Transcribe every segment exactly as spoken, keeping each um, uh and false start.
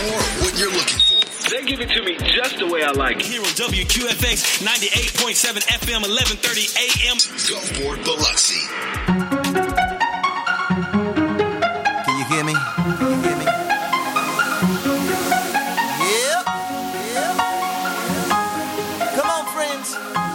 more what you're looking for. They give it to me just the way I like it. Here on W Q F X ninety-eight point seven F M, eleven thirty A M. Gulfport, Biloxi. Can you hear me? Can you hear me? Yep. Yep. Come on, friends.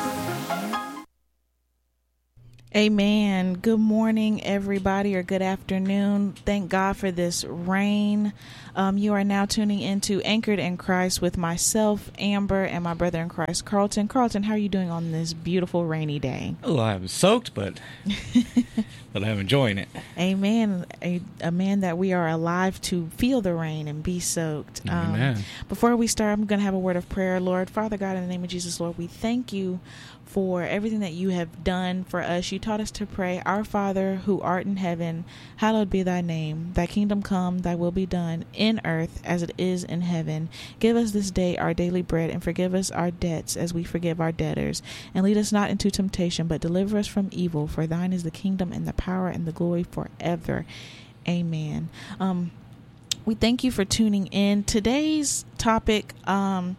Amen. Good morning, everybody, or good afternoon. Thank God for this rain. Um, you are now tuning into Anchored in Christ with myself, Amber, and my brother in Christ, Carlton. Carlton, how are you doing on this beautiful rainy day? Oh, I'm soaked, but but I'm enjoying it. Amen. A, a man that we are alive to feel the rain and be soaked. Amen. Um, before we start, I'm going to have a word of prayer. Lord, Father God, in the name of Jesus, Lord, we thank you for everything that you have done for us. You taught us to pray, Our Father who art in heaven, hallowed be thy name. Thy kingdom come, thy will be done in earth as it is in heaven. Give us this day our daily bread, and forgive us our debts as we forgive our debtors. And lead us not into temptation, but deliver us from evil. For thine is the kingdom and the power and the glory forever. Amen. Um, we thank you for tuning in. Today's topic um,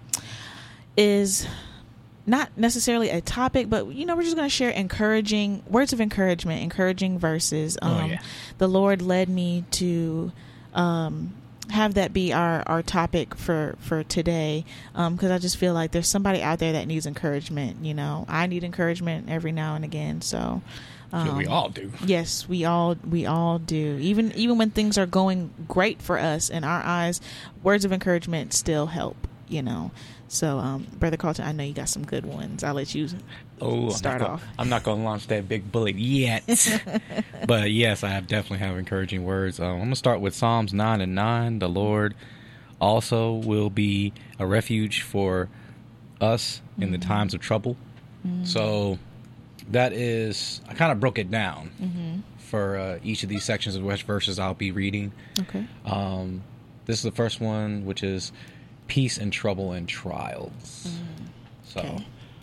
is not necessarily a topic, but, you know, we're just going to share encouraging words of encouragement, encouraging verses. Um, oh, yeah. The Lord led me to um, have that be our, our topic for, for today, because um, I just feel like there's somebody out there that needs encouragement. You know, I need encouragement every now and again. So Um, yeah, we all do. Yes, we all we all do. Even even when things are going great for us in our eyes, words of encouragement still help, you know. So, um, Brother Carlton, I know you got some good ones. I'll let you oh, start I'm off. Gonna, I'm not going to launch that big bullet yet. But, yes, I have definitely have encouraging words. Um, I'm going to start with Psalms nine and nine. The Lord also will be a refuge for us in mm-hmm. the times of trouble. Mm-hmm. So that is, I kind of broke it down mm-hmm. for uh, each of these sections of which verses I'll be reading. Okay. Um, this is the first one, which is peace in trouble and trials. Mm, so okay.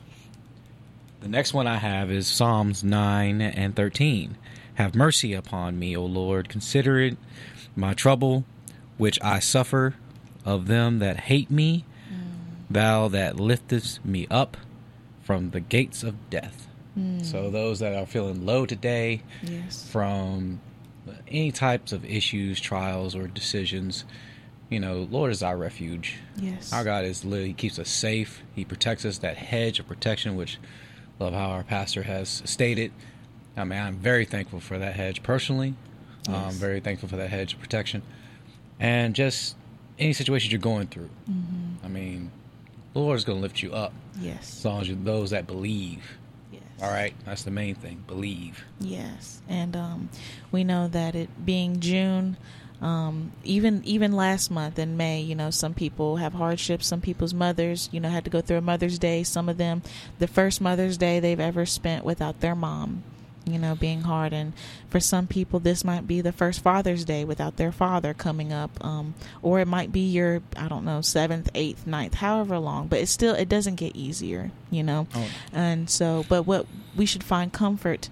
The next one I have is Psalms nine and thirteen. Have mercy upon me, O Lord. Consider it my trouble, which I suffer of them that hate me. Mm. Thou that liftest me up from the gates of death. Mm. So those that are feeling low today, yes. from any types of issues, trials, or decisions, you know, Lord is our refuge. Yes. Our God is literally, He keeps us safe. He protects us, that hedge of protection, which I love how our pastor has stated. I mean, I'm very thankful for that hedge personally. Yes. I'm very thankful for that hedge of protection. And just any situation you're going through. Mm-hmm. I mean, the Lord is going to lift you up. Yes. As long as you're those that believe. Yes. All right? That's the main thing. Believe. Yes. And um, we know that it being June, Um, even even last month in May, you know, some people have hardships. Some people's mothers, you know, had to go through a Mother's Day. Some of them, the first Mother's Day they've ever spent without their mom, you know, being hard. And for some people, this might be the first Father's Day without their father coming up. Um, or it might be your, I don't know, seventh, eighth, ninth, however long. But it's still, it doesn't get easier, you know. Oh. And so, but what we should find comfort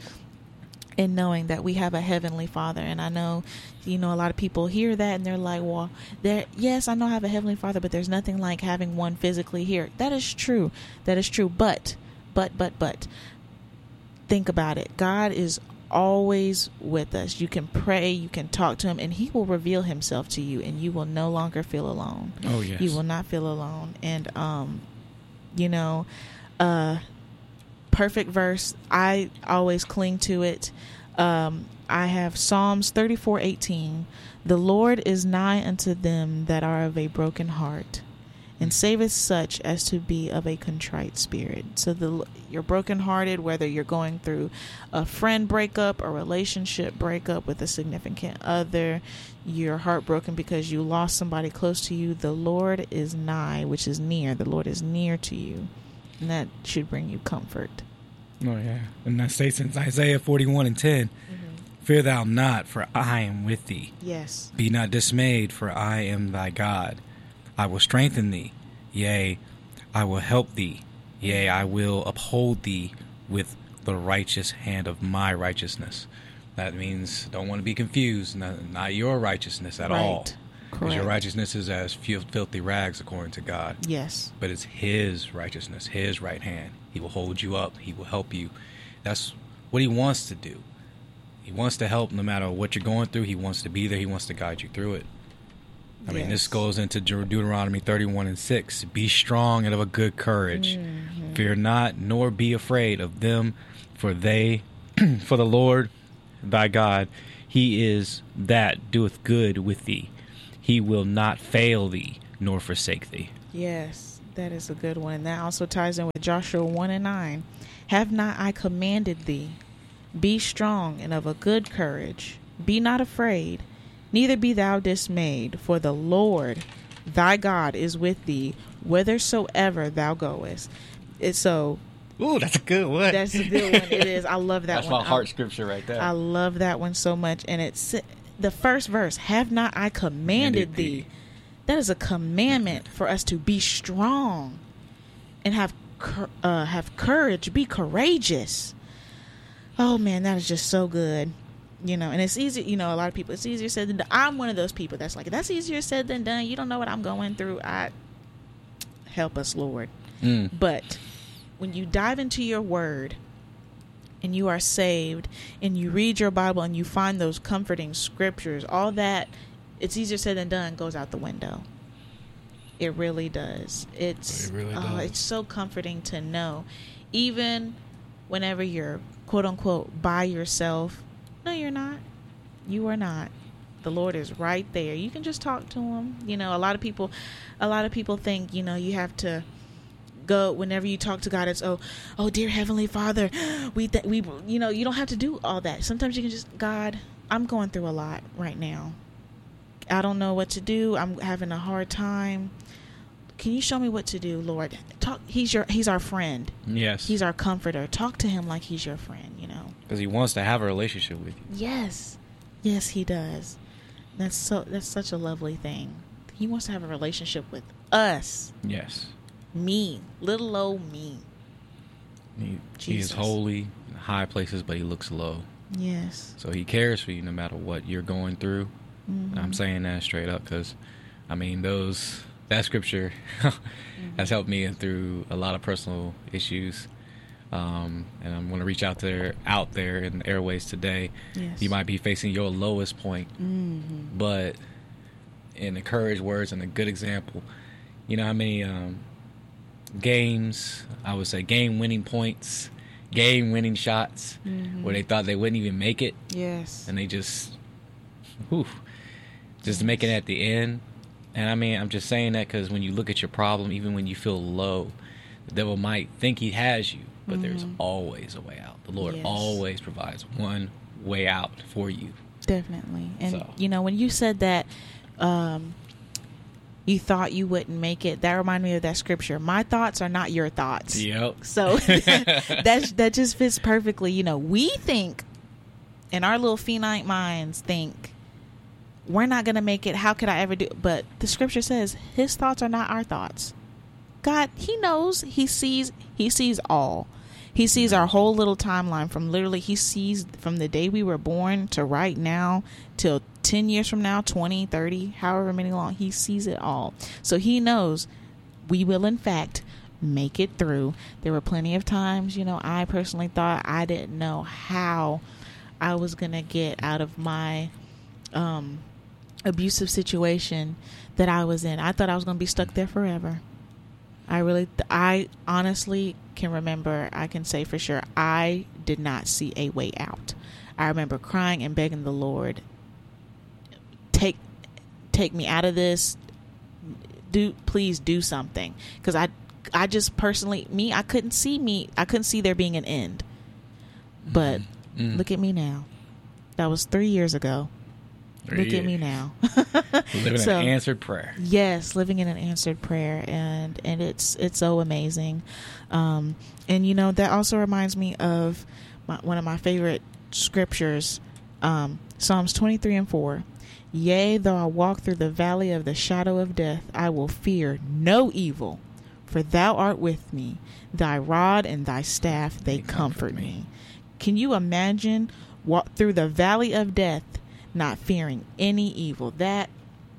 in knowing that we have a heavenly Father. And I know, you know, a lot of people hear that and they're like, well, there, yes, I know I have a heavenly Father, but there's nothing like having one physically here. That is true. That is true. But, but, but, but, think about it. God is always with us. You can pray, you can talk to Him, and He will reveal Himself to you, and you will no longer feel alone. Oh, yes. You will not feel alone. And, um, you know, uh, perfect verse. I always cling to it. Um, I have Psalms thirty-four eighteen. The Lord is nigh unto them that are of a broken heart, and saveth such as to be of a contrite spirit. So the you're brokenhearted, whether you're going through a friend breakup, a relationship breakup with a significant other, you're heartbroken because you lost somebody close to you. The Lord is nigh, which is near. The Lord is near to you, and that should bring you comfort. Oh, yeah. And that states in Isaiah forty-one and ten, mm-hmm. Fear thou not, for I am with thee. Yes. Be not dismayed, for I am thy God. I will strengthen thee. Yea, I will help thee. Yea, I will uphold thee with the righteous hand of my righteousness. That means, don't want to be confused, not, not your righteousness at right. all. Because your righteousness is as fil- filthy rags according to God. Yes. But it's His righteousness, His right hand. He will hold you up. He will help you. That's what He wants to do. He wants to help no matter what you're going through. He wants to be there. He wants to guide you through it. I yes. mean, this goes into Deut- Deuteronomy thirty-one and six. Be strong and of a good courage. Mm-hmm. Fear not, nor be afraid of them, for they, for the Lord thy God, He is that doeth good with thee. He will not fail thee, nor forsake thee. Yes, that is a good one. And that also ties in with Joshua one and nine. Have not I commanded thee? Be strong and of a good courage. Be not afraid, neither be thou dismayed, for the Lord thy God is with thee, whithersoever thou goest. It's so... Ooh, that's a good one. That's a good one. It is. I love that that's one. That's my heart I, scripture right there. I love that one so much. And it's the first verse. Have not I commanded thee? thee? That is a commandment for us to be strong and have uh, have courage. Be courageous. Oh, man, that is just so good. You know, and it's easy, you know, a lot of people, it's easier said than done. I'm one of those people that's like, that's easier said than done. You don't know what I'm going through. I help us, Lord. Mm. But when you dive into your word and you are saved and you read your Bible and you find those comforting scriptures, all that, it's easier said than done, goes out the window. It really does. It's it really does. Oh, it's so comforting to know, even whenever you're quote unquote by yourself. No, you're not. You are not. The Lord is right there. You can just talk to Him. You know, a lot of people, a lot of people think, you know, you have to go whenever you talk to God. It's oh, oh, dear Heavenly Father, we th- we, you know, you don't have to do all that. Sometimes you can just, God, I'm going through a lot right now. I don't know what to do. I'm having a hard time. Can you show me what to do, Lord? Talk. He's your. He's our friend. Yes. He's our comforter. Talk to Him like He's your friend. You know. Because He wants to have a relationship with you. Yes. Yes, He does. That's so. That's such a lovely thing. He wants to have a relationship with us. Yes. Me, little old me. He, he is holy in high places, but He looks low. Yes. So He cares for you no matter what you're going through. Mm-hmm. I'm saying that straight up because, I mean, those that scripture mm-hmm. has helped me through a lot of personal issues. Um, and I'm going to reach out there, out there in the airways today. Yes. You might be facing your lowest point, mm-hmm. but in encouraged words and a good example, you know how many um, games, I would say game-winning points, game-winning shots, mm-hmm. where they thought they wouldn't even make it. Yes. And they just, whew, just yes. make it at the end. And I mean, I'm just saying that because when you look at your problem, even when you feel low, the devil might think he has you, but mm-hmm. there's always a way out. The Lord yes. always provides one way out for you. Definitely. And, so. you know, when you said that um, you thought you wouldn't make it, that reminded me of that scripture. My thoughts are not your thoughts. Yep. So that, that just fits perfectly. You know, we think, in our little finite minds, think, we're not going to make it. How could I ever do? But the scripture says His thoughts are not our thoughts. God, He knows. He sees. He sees all. He sees our whole little timeline from literally. He sees from the day we were born to right now till ten years from now, twenty, thirty, however many long. He sees it all. So He knows we will, in fact, make it through. There were plenty of times, you know, I personally thought I didn't know how I was going to get out of my um abusive situation that I was in. I thought I was going to be stuck there forever. I really, I honestly can remember, I can say for sure, I did not see a way out. I remember crying and begging the Lord, take, take me out of this. Do, please do something. Because I, I just personally, me, I couldn't see me, I couldn't see there being an end. But mm-hmm. look at me now. That was three years ago. Look yeah. at me now. Living so, an answered prayer. Yes, living in an answered prayer, and and it's it's so amazing. Um, and you know that also reminds me of my, one of my favorite scriptures, um, Psalms twenty-three and four. Yea, though I walk through the valley of the shadow of death, I will fear no evil, for Thou art with me. Thy rod and Thy staff they, they comfort, comfort me. me. Can you imagine walk through the valley of death, not fearing any evil? That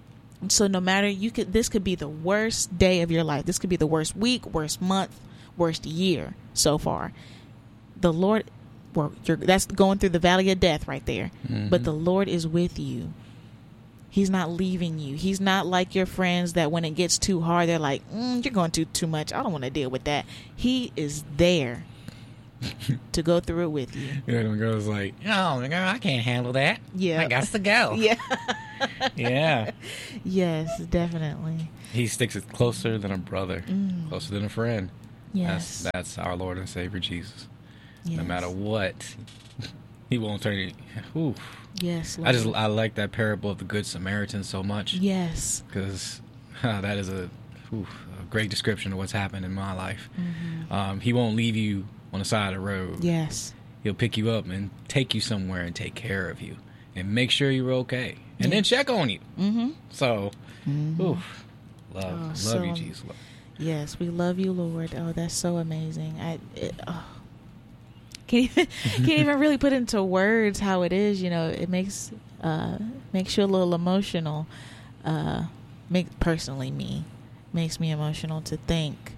So no matter, you could, this could be the worst day of your life. This could be the worst week, worst month, worst year so far. The Lord, well, you're, that's going through the valley of death right there. Mm-hmm. But the Lord is with you. He's not leaving you. He's not like your friends that when it gets too hard, they're like, mm, you're going through too much. I don't want to deal with that. He is there to go through it with you. Yeah, the girl's like, no, girl, I can't handle that. Yeah. I got to go. Yeah. Yeah. Yes, definitely. He sticks it closer than a brother, Mm. closer than a friend. Yes. That's, that's our Lord and Savior Jesus. Yes. No matter what, he won't turn you. Oof. Yes, Lord. I just I like that parable of the Good Samaritan so much. Yes. Because uh, that is a, oof, a great description of what's happened in my life. Mm-hmm. Um, he won't leave you on the side of the road. Yes. He'll pick you up and take you somewhere and take care of you and make sure you're okay. And Yeah. then check on you. Mm-hmm. So, Mm-hmm. oof, love, Oh, love so- you, Jesus. Yes, we love you, Lord. Oh, that's so amazing. I it, oh. can't even can't even really put into words how it is. You know, it makes uh, makes you a little emotional. Uh, make personally me makes me emotional to think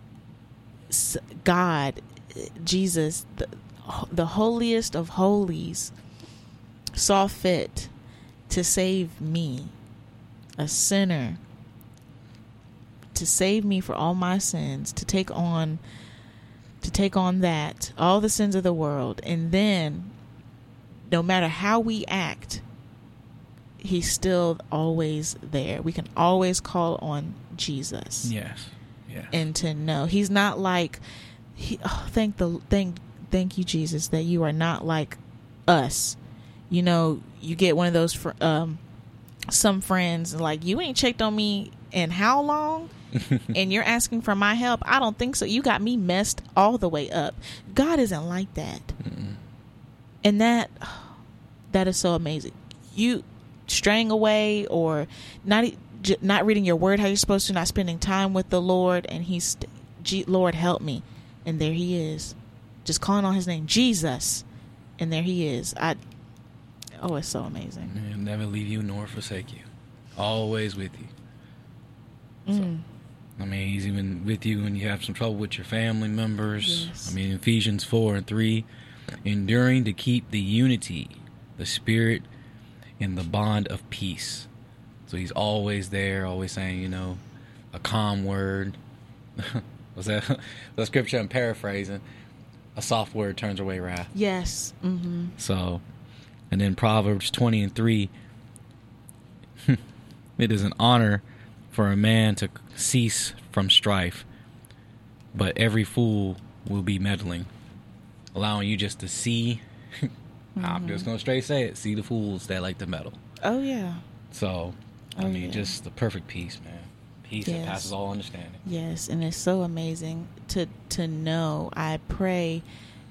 s- God, Jesus, the, the holiest of holies, saw fit to save me, a sinner. To save me for all my sins, to take on to take on that, all the sins of the world, and then no matter how we act, he's still always there. We can always call on Jesus. Yes. Yes. And to know he's not like he, oh, thank the thank thank you, Jesus, that you are not like us. You know, you get one of those fr- um some friends like, you ain't checked on me in how long? And you're asking for my help? I don't think so. You got me messed all the way up. God isn't like that. Mm-mm. And that that is so amazing. You straying away or not not reading your word how you're supposed to, not spending time with the Lord, and he's G- Lord, help me. And there he is. Just calling on his name, Jesus. And there he is. I Oh, it's so amazing. He'll never leave you nor forsake you. Always with you. So, Mm. I mean, he's even with you when you have some trouble with your family members. Yes. I mean, Ephesians four and three, enduring to keep the unity, the spirit, in the bond of peace. So he's always there, always saying, you know, a calm word. Was that the scripture I'm paraphrasing? A soft word turns away wrath. Yes. Mm-hmm. So, and then Proverbs twenty and three, it is an honor for a man to cease from strife, but every fool will be meddling, allowing you just to see. Mm-hmm. I'm just going to straight say it. See the fools that like to meddle. Oh, yeah. So, I Oh, mean, yeah. just the perfect peace, man. Peace Yes. that passes all understanding. Yes, and it's so amazing to to know. I pray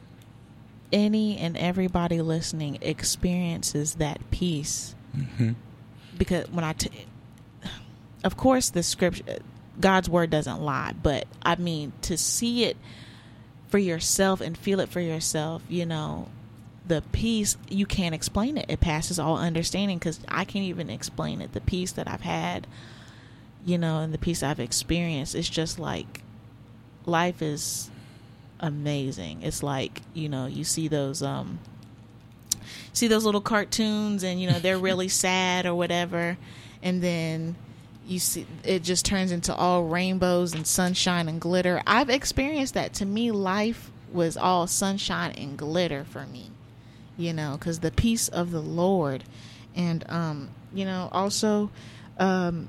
any and everybody listening experiences that peace. Mm-hmm. Because when I, t- of course, the scripture, God's word doesn't lie, but I mean to see it for yourself and feel it for yourself. You know, the peace, you can't explain it. It passes all understanding, because I can't even explain it. The peace that I've had, you know, and the peace I've experienced, it's just like life is amazing. It's like, you know, you see those um see those little cartoons, and you know they're really sad or whatever, and then you see it just turns into all rainbows and sunshine and glitter. I've experienced that. To me, life was all sunshine and glitter for me, you know, because the peace of the Lord. And um you know, also um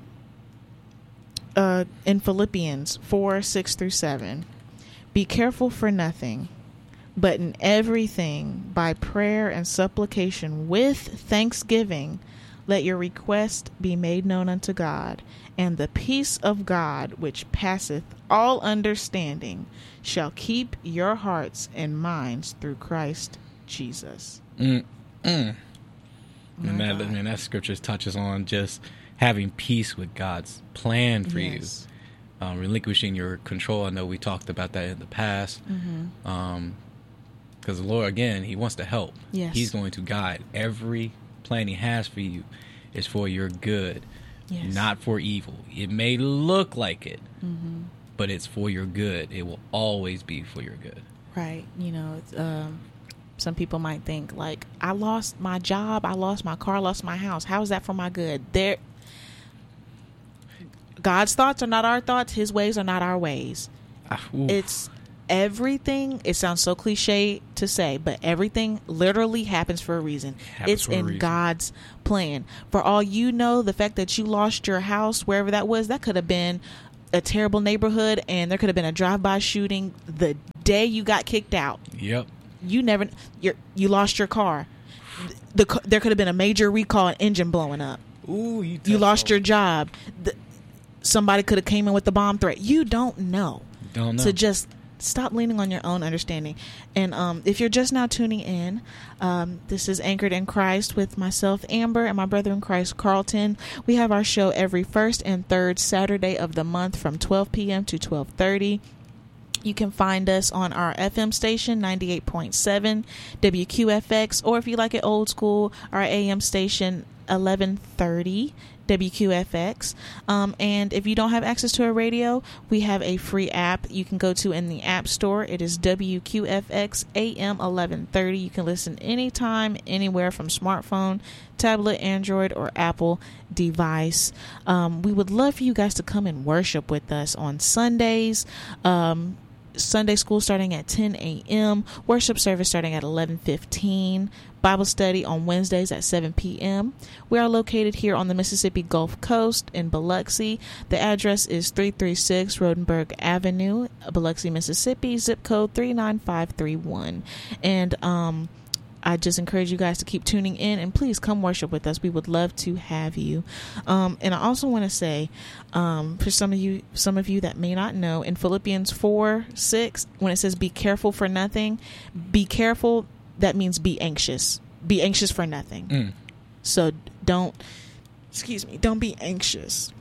Uh, in Philippians four, six through seven, be careful for nothing, but in everything by prayer and supplication with thanksgiving, let your request be made known unto God, and the peace of God, which passeth all understanding, shall keep your hearts and minds through Christ Jesus. Mm, mm. Oh And that, God. I mean, that scripture touches on just having peace with God's plan for Yes. you, um, relinquishing your control. I know we talked about that in the past. Mm-hmm. Um, because the Lord, again, He wants to help. Yes. He's going to guide. Every plan He has for you is for your good. Yes. not for evil. It may look like it, Mm-hmm. but it's for your good. It will always be for your good. Right. You know, it's, um, some people might think like, I lost my job, I lost my car, I lost my house. How is that for my good? There, God's thoughts are not our thoughts. His ways are not our ways. Ah, oof. It's everything. It sounds so cliche to say, but everything literally happens for a reason. Happens It's for a in reason. God's plan. For all you know, the fact that you lost your house, wherever that was, that could have been a terrible neighborhood, and there could have been a drive-by shooting the day you got kicked out. Yep. You never, you you lost your car. The, the there could have been a major recall, and engine blowing up. Ooh, you, You touched lost on- your job. The, somebody could have came in with the bomb threat. You don't know. Don't know. So just stop leaning on your own understanding. And um, if you're just now tuning in, um, this is Anchored in Christ with myself, Amber, and my brother in Christ, Carlton. We have our show every first and third Saturday of the month from twelve p.m. to twelve thirty. You can find us on our F M station, ninety-eight point seven W Q F X, or if you like it old school, our A M station, eleven thirty W Q F X. Um, and if you don't have access to a radio, we have a free app you can go to in the App Store. It is W Q F X A M eleven thirty. You can listen anytime, anywhere from smartphone, tablet, Android, or Apple device. Um, we would love for you guys to come and worship with us on Sundays. Um, Sunday school starting at ten a.m. Worship service starting at eleven fifteen. Bible study on Wednesdays at seven p.m. We are located here on the Mississippi Gulf Coast in Biloxi. The address is three thirty-six Rodenberg Avenue, Biloxi, Mississippi, zip code three nine five three one. And um, I just encourage you guys to keep tuning in, and please come worship with us. We would love to have you. Um, and I also want to say, um, for some of you, some of you that may not know, in Philippians four six, when it says "Be careful for nothing," be careful. That means be anxious. Be anxious for nothing. Mm. So don't, excuse me, don't be anxious.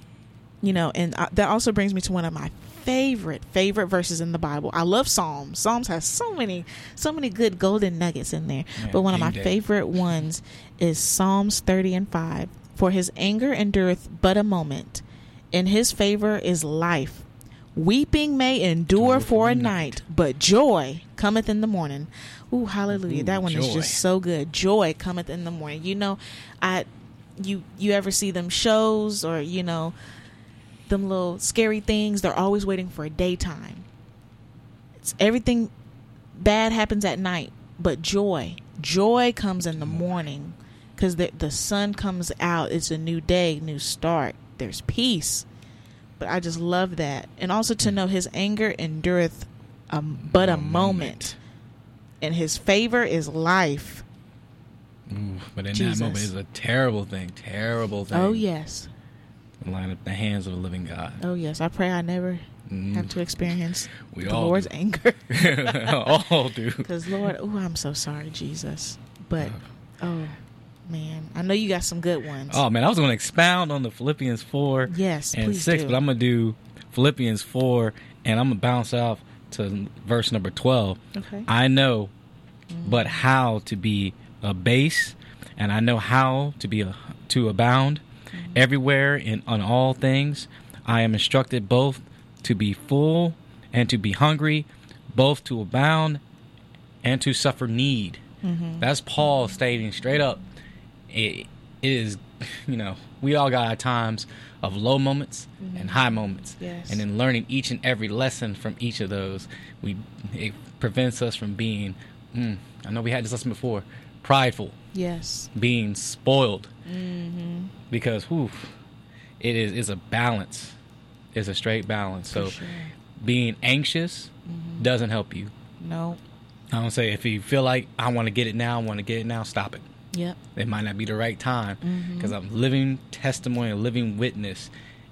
You know, and uh, that also brings me to one of my favorite, favorite verses in the Bible. I love Psalms. Psalms has so many, so many good golden nuggets in there. Yeah, but one of my King David. favorite ones is Psalms thirty and five. For his anger endureth but a moment. In his favor is life. Weeping may endure for a night, but joy cometh in the morning. Ooh, hallelujah. Ooh, that one is joy. just so good. Joy cometh in the morning. You know, I you you ever see them shows, or you know, them little scary things, they're always waiting for a daytime. It's everything bad happens at night, but joy. Joy comes in the morning, because the the sun comes out. It's a new day, new start. There's peace. But I just love that. And also to know his anger endureth um, but a, A moment. moment. And his favor is life. Ooh, but in Jesus. that moment, it's a terrible thing. Terrible thing. Oh, yes. Line up the hands of the living God. Oh, yes. I pray I never Mm. have to experience We the all Lord's do. anger. all do. Because, Lord, oh, I'm so sorry, Jesus. But, oh, man. I know you got some good ones. Oh man, I was going to expound on the Philippians four Yes, and please six, do. but I'm going to do Philippians four, and I'm going to bounce off to verse number twelve. Okay. I know, but how to be a base, and I know how to be a, to abound everywhere in on all things. I am instructed both to be full and to be hungry, both to abound and to suffer need. Mm-hmm. That's Paul stating straight up. It, it is, you know, we all got our times of low moments Mm-hmm. and high moments. Yes. And in learning each and every lesson from each of those, we it prevents us from being, mm, I know we had this lesson before, prideful, Yes. being spoiled. Mm-hmm. Because, whew, it is is a balance. It's a straight balance. So sure. being anxious Mm-hmm. doesn't help you. No. I don't say if you feel like I want to get it now, I want to get it now, stop it. Yep. It might not be the right time, Mm-hmm. because I'm living testimony, a living witness.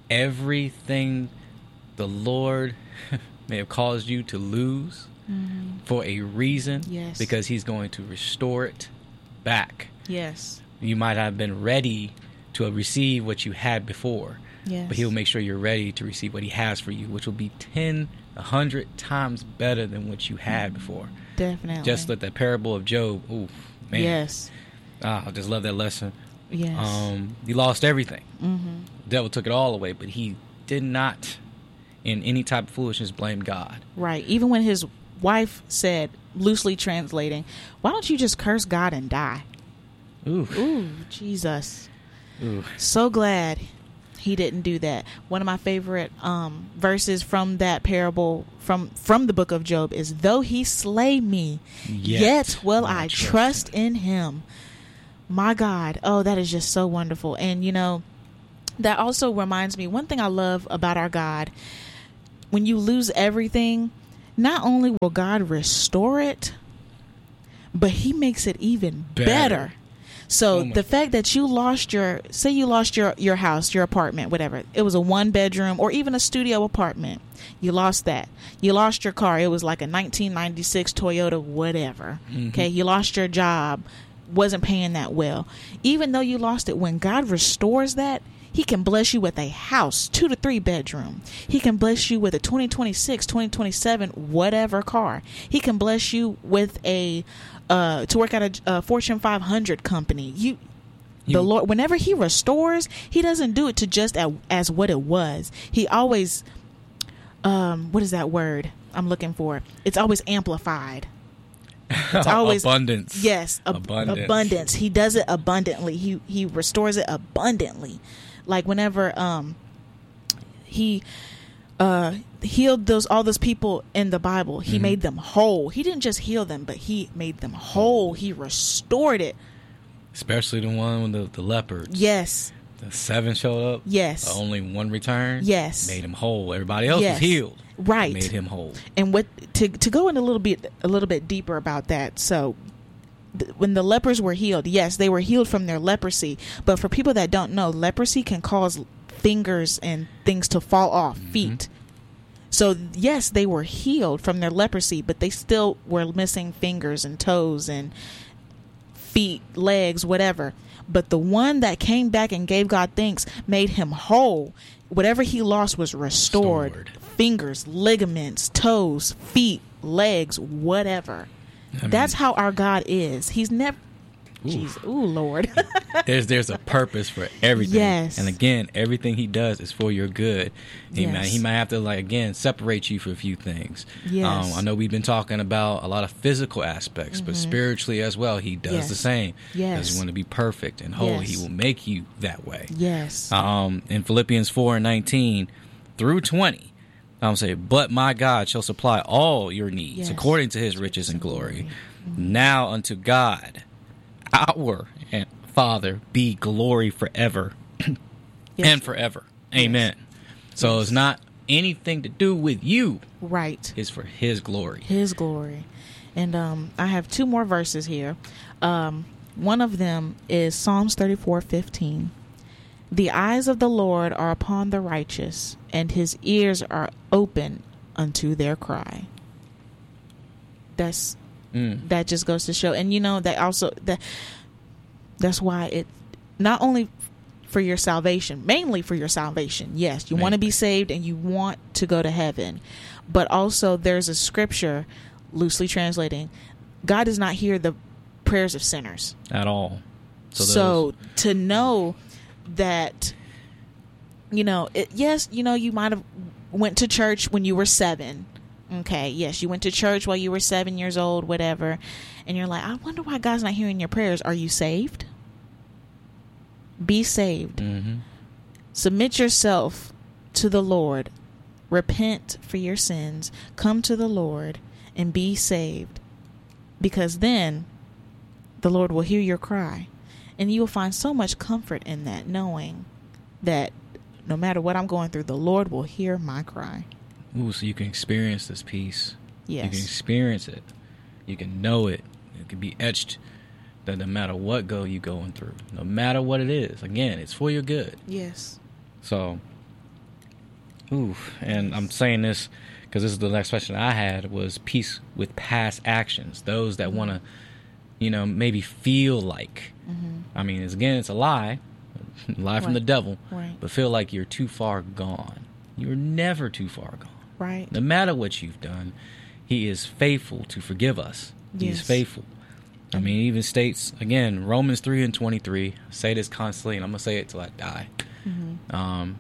Everything the Lord may have caused you to lose Mm-hmm. for a reason, Yes. because he's going to restore it back. Yes. You might have been ready to receive what you had before, Yes. but he'll make sure you're ready to receive what he has for you, which will be ten, a hundred times better than what you had before. Definitely. Just like the parable of Job. Ooh, man. Yes. Ah, I just love that lesson. Yes. Um, he lost everything. Mm-hmm. The devil took it all away, but he did not, in any type of foolishness, blame God. Right. Even when his wife said, loosely translating, why don't you just curse God and die? Ooh. Ooh, Jesus. Ooh. So glad he didn't do that. One of my favorite um, verses from that parable from from the book of Job is, though he slay me, Yet, yet will I I trust trust in him. My God. Oh, that is just so wonderful. And, you know, that also reminds me, one thing I love about our God, when you lose everything, not only will God restore it, but he makes it even better. Better. So Oh my the fact that you lost your, say you lost your, your house, your apartment, whatever. It was a one bedroom or even a studio apartment. You lost that. You lost your car. It was like a nineteen ninety-six Toyota, whatever. Mm-hmm. Okay. You lost your job. Wasn't paying that well. Even though you lost it, when God restores that, he can bless you with a house, two to three bedroom. He can bless you with a twenty twenty-six, twenty twenty-seven, whatever car. He can bless you with a, uh, to work at a, a Fortune five hundred company. You, You- the Lord, whenever he restores, he doesn't do it to just as, as what it was. He always, um, what is that word I'm looking for? It's always amplified. It's always abundance. Yes, ab- Abundance. abundance. He does it abundantly. He he restores it abundantly. Like whenever um he uh healed those all those people in the Bible, he Mm-hmm. made them whole. He didn't just heal them, but he made them whole. He restored it. Especially the one with the, the leopards. Yes. The seven showed up. Yes. Only one returned. Yes. Made him whole. Everybody else Yes. was healed. Right. Made him whole. And what to to go in a little bit a little bit deeper about that. So th- when the lepers were healed, yes, they were healed from their leprosy. But for people that don't know, leprosy can cause fingers and things to fall off, Mm-hmm. feet. So yes, they were healed from their leprosy, but they still were missing fingers and toes and feet, legs, whatever. But the one that came back and gave God thanks made him whole. Whatever he lost was restored. Restored. Fingers, ligaments, toes, feet, legs, whatever. I mean- That's how our God is. He's never. Jeez, ooh, Lord. There's there's a purpose for everything. Yes. And again, everything he does is for your good. He Yes. might he might have to, like, again, separate you for a few things. Yes. Um, I know we've been talking about a lot of physical aspects, but spiritually as well, he does Yes. the same. Yes. Because you want to be perfect and holy. Yes. He will make you that way. Yes. Um, in Philippians four and nineteen through twenty, I'm saying, but my God shall supply all your needs Yes. according to his riches and glory. Now unto God, our and Father, be glory forever Yes. and forever. Amen. So Yes. it's not anything to do with you. Right. It's for his glory. His glory. And um, I have two more verses here. Um, one of them is Psalms thirty-four fifteen. The eyes of the Lord are upon the righteous, and his ears are open unto their cry. That's Mm. that just goes to show. And you know that also that that's why it not only for your salvation, mainly for your salvation. Yes, you want to be saved and you want to go to heaven. But also there's a scripture, loosely translating, God does not hear the prayers of sinners. At all. So, So, those- to know that, you know, it, yes, you know, you might have went to church when you were seven. Okay, yes, you went to church while you were seven years old, whatever. And you're like, I wonder why God's not hearing your prayers. Are you saved? Be saved. Mhm. Submit yourself to the Lord. Repent for your sins. Come to the Lord and be saved. Because then the Lord will hear your cry. And you will find so much comfort in that, knowing that no matter what I'm going through, the Lord will hear my cry. Ooh, so you can experience this peace. Yes. You can experience it. You can know it. It can be etched that no matter what go you going through, no matter what it is, again, it's for your good. Yes. So, ooh, and I'm saying this because this is the next question I had was peace with past actions. Those that want to, you know, maybe feel like, Mm-hmm. I mean, it's, again, it's a lie, lie from Right. the devil, Right. but feel like you're too far gone. You're never too far gone. Right. No matter what you've done, he is faithful to forgive us. He is Yes. faithful. I mean, even states, again, Romans three and twenty-three, I say this constantly, and I'm going to say it till I die. Mm-hmm. Um,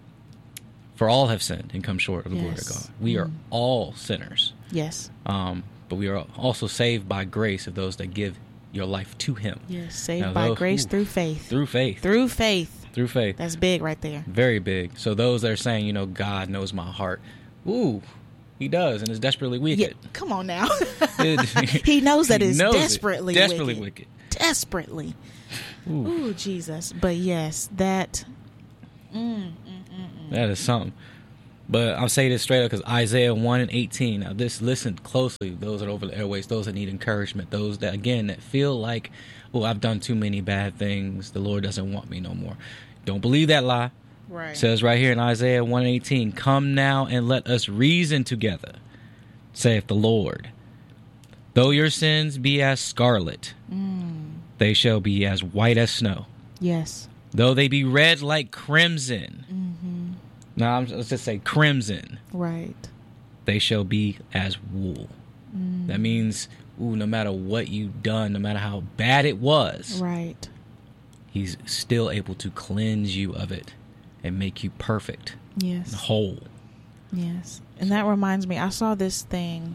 for all have sinned and come short of the glory of Yes. God. We Mm. are all sinners. Yes. Um, but we are also saved by grace of those that give your life to Him. Yes. Saved Now, by those- grace ooh, through faith. Through faith. Through faith. Through faith. That's big right there. Very big. So those that are saying, you know, God knows my heart. Ooh, He does, and is desperately Yeah, wicked. come on now. It- He knows that He it's knows it. desperately, Desperately wicked. wicked. Desperately. Ooh. Ooh, Jesus. But yes, that. Mm, That is something. But I'll say this straight up because Isaiah one and eighteen. Now, this listen closely. Those that are over the airways, those that need encouragement, those that again that feel like, oh, I've done too many bad things. The Lord doesn't want me no more. Don't believe that lie. right. It says right here in Isaiah one and eighteen, "Come now and let us reason together, saith the Lord. Though your sins be as scarlet, Mm, they shall be as white as snow. yes. Though they be red like crimson." Mm-hmm. Now, I'm, let's just say crimson. Right. They shall be as wool. Mm. That means, ooh, no matter what you've done, no matter how bad it was, Right. He's still able to cleanse you of it and make you perfect and Yes. whole. Yes. And that reminds me, I saw this thing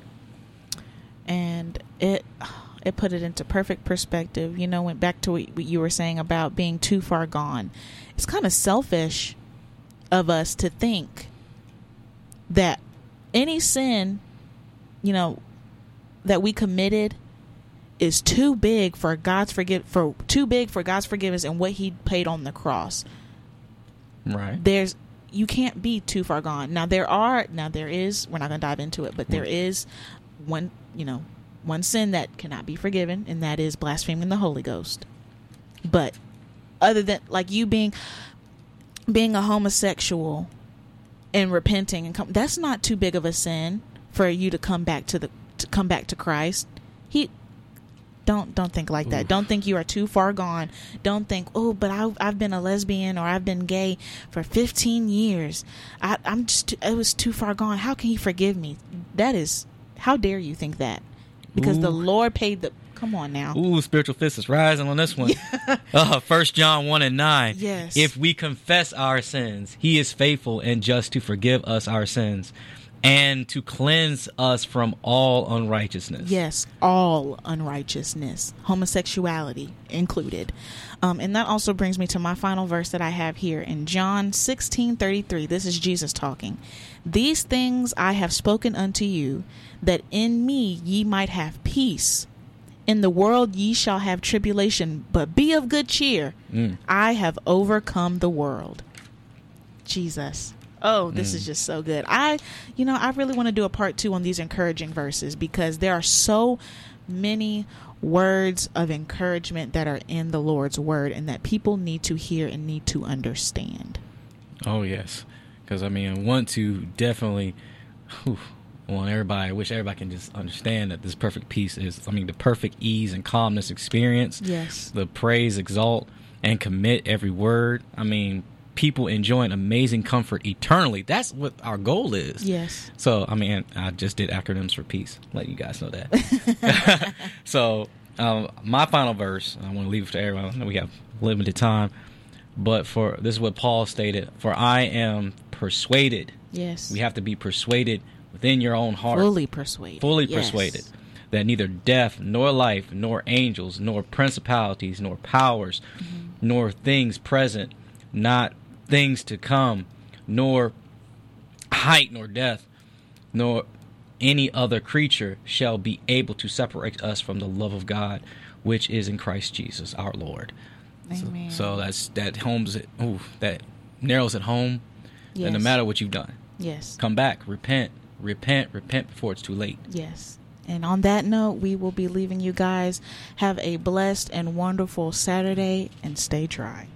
and it it put it into perfect perspective. You know, went back to what you were saying about being too far gone. It's kind of selfish of us to think that any sin, you know, that we committed is too big for God's forgive for too big for God's forgiveness and what He paid on the cross. Right. There's you can't be too far gone. Now there are now there is we're not going to dive into it, but there is one, you know, one sin that cannot be forgiven, and that is blaspheming the Holy Ghost. But other than like you being being a homosexual and repenting and come, that's not too big of a sin for you to come back to the to come back to Christ. He Don't don't think like that. Oof. Don't think you are too far gone. Don't think, oh, but I've, I've been a lesbian or I've been gay for fifteen years. I, I'm just too, it was too far gone. How can He forgive me? That is, how dare you think that? Because Ooh. the Lord paid the. Come on now. Ooh, spiritual fist is rising on this one. uh, First John one and nine. Yes. If we confess our sins, He is faithful and just to forgive us our sins and to cleanse us from all unrighteousness. Yes, all unrighteousness, homosexuality included. Um, and that also brings me to my final verse that I have here in John sixteen thirty-three. This is Jesus talking. These things I have spoken unto you, that in me ye might have peace. In the world ye shall have tribulation, but be of good cheer. Mm. I have overcome the world. Jesus. Oh, this Mm. is just so good. I, you know, I really want to do a part two on these encouraging verses because there are so many words of encouragement that are in the Lord's word and that people need to hear and need to understand. Oh, yes. Because, I mean, I want to definitely, whew, want everybody, I wish everybody can just understand that this perfect peace is, I mean, the perfect ease and calmness experience. Yes. The praise, exalt, and commit every word. I mean, people enjoying amazing comfort eternally. That's what our goal is. Yes. So, I mean, I just did acronyms for peace. Let you guys know that. So, um, my final verse, I want to leave it to everyone. I know we have limited time. But for this is what Paul stated, for I am persuaded. Yes. We have to be persuaded within your own heart. Fully persuaded. Fully Yes. persuaded. That neither death, nor life, nor angels, nor principalities, nor powers, mm-hmm. nor things present, not things to come, nor height, nor depth, nor any other creature shall be able to separate us from the love of God, which is in Christ Jesus our Lord. Amen. So, so that's that homes it. Ooh, that narrows it home. Yes. That no matter what you've done, Yes. come back, repent, repent, repent before it's too late. Yes. And on that note, we will be leaving you guys. Have a blessed and wonderful Saturday and stay dry.